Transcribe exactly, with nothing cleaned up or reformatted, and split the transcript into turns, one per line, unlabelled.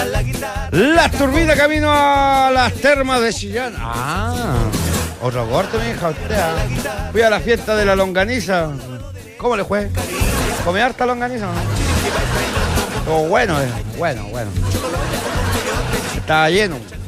Las turbinas camino a las termas de Chillán. Ah, otro corte, mi hija, usted. ¿Ah? Fui a la fiesta de la longaniza. ¿Cómo le fue? ¿Come harta longaniza o no? Oh, bueno, eh. bueno, bueno. Estaba lleno.